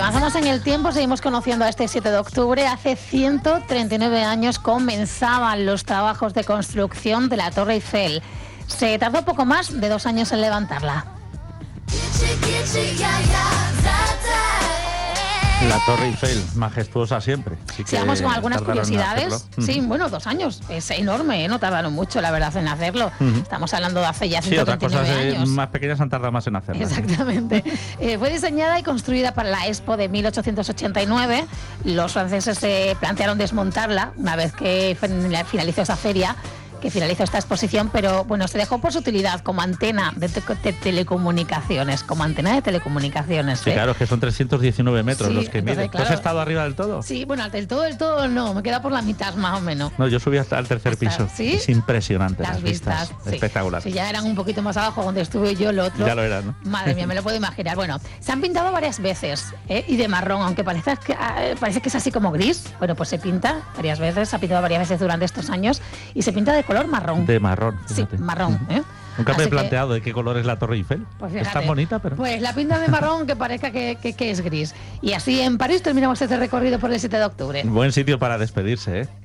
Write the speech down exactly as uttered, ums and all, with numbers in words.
avanzamos en el tiempo, seguimos conociendo a este siete de octubre. Hace ciento treinta y nueve años comenzaban los trabajos de construcción de la Torre Eiffel. Se tardó poco más de dos años en levantarla. La Torre Eiffel, majestuosa siempre. Sí, sí, vamos con algunas curiosidades. Sí, bueno, dos años. Es enorme, ¿eh? No tardaron mucho, la verdad, en hacerlo. Uh-huh. Estamos hablando de hace ya ciento treinta y nueve sí, otras cosas años. Eh, más pequeñas han tardado más en hacerlo. Exactamente. eh, fue diseñada y construida para la Expo de mil ochocientos ochenta y nueve. Los franceses se eh, plantearon desmontarla una vez que finalizó esa feria, que finalizó esta exposición, pero bueno, se dejó por su utilidad como antena de, te de telecomunicaciones, como antena de telecomunicaciones. Sí, ¿eh? claro, es que son trescientos diecinueve metros sí, los que miden. Claro. ¿Tú has estado arriba del todo? Sí, bueno, del todo, del todo no, me queda por la mitad más o menos. No, yo subí hasta el tercer hasta, piso. ¿sí? Es impresionante las, las vistas, vistas, sí. espectacular. Si ya eran un poquito más abajo donde estuve yo, lo otro. Ya lo era, ¿no? Madre mía, me lo puedo imaginar. Bueno, se han pintado varias veces, ¿eh? Y de marrón, aunque parece que, eh, parece que es así como gris. Bueno, pues se pinta varias veces, se ha pintado varias veces durante estos años y se pinta de color marrón. De marrón. Sí, marrón, ¿eh? Nunca me he Así planteado que, de qué color es la Torre Eiffel. Pues es tan bonita, pero... Pues la pinta de marrón que parezca que, que, que es gris. Y así en París terminamos este recorrido por el siete de octubre. Buen sitio para despedirse, ¿eh?